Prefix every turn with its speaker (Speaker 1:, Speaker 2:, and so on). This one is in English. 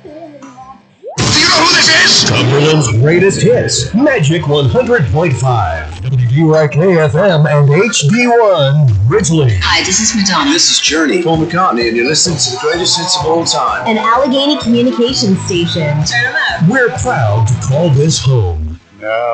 Speaker 1: Do you know who this is?
Speaker 2: Cumberland's greatest hits, Magic 100.5, WDYK FM and HD1, Ridgely.
Speaker 3: Hi, this is Madonna.
Speaker 4: This is Journey, Paul McCartney, and you're listening to the greatest hits of all time.
Speaker 5: An Allegheny communication station.
Speaker 3: Turn them up.
Speaker 2: We're proud to call this home.
Speaker 1: Now